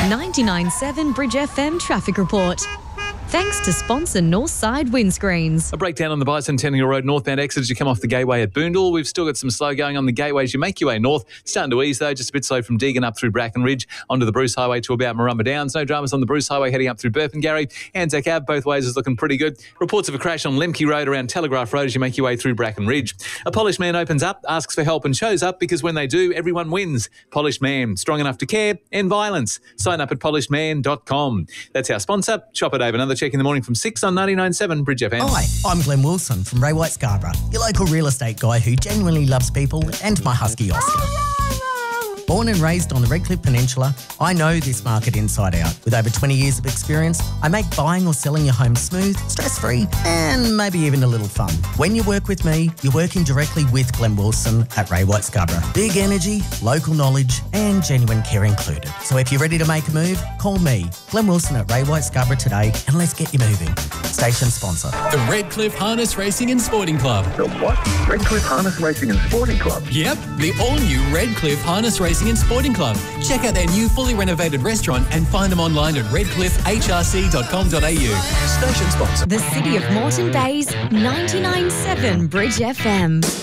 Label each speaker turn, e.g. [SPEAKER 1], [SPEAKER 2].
[SPEAKER 1] 99.7 Bridge FM traffic report. Thanks to sponsor Northside Windscreens.
[SPEAKER 2] A breakdown on the Bicentennial Road northbound exit as you come off the gateway at Boondall. We've still got some slow going on the gateway as you make your way north. Starting to ease though, just a bit slow from Deagon up through Bracken Ridge onto the Bruce Highway to about Marumba Downs. No dramas on the Bruce Highway heading up through Burpengary. Anzac Ave both ways is looking pretty good. Reports of a crash on Lemke Road around Telegraph Road as you make your way through Bracken Ridge. A Polished Man opens up, asks for help and shows up because when they do, everyone wins. Polished Man, strong enough to care, end violence. Sign up at polishedman.com. That's our sponsor. Shop at Dave. Another check in the morning from 6 on 99.7 Bridge FM.
[SPEAKER 3] Hi, I'm Glenn Wilson from Ray White Scarborough, your local real estate guy who genuinely loves people and my husky Oscar. Born and raised on the Redcliffe Peninsula, I know this market inside out. With over 20 years of experience, I make buying or selling your home smooth, stress-free, and maybe even a little fun. When you work with me, you're working directly with Glenn Wilson at Ray White Scarborough. Big energy, local knowledge, and genuine care included. So if you're ready to make a move, call me, Glenn Wilson at Ray White Scarborough today, and let's get you moving. Station sponsor.
[SPEAKER 4] The Redcliffe Harness Racing and Sporting Club.
[SPEAKER 5] The what? Redcliffe Harness Racing and Sporting Club?
[SPEAKER 4] Yep, the all-new Redcliffe Harness Racing and Sporting Club. Check out their new fully renovated restaurant and find them online at redcliffehrc.com.au.
[SPEAKER 5] Station sponsor.
[SPEAKER 1] The City of Moreton Bay's 99.7 Bridge FM.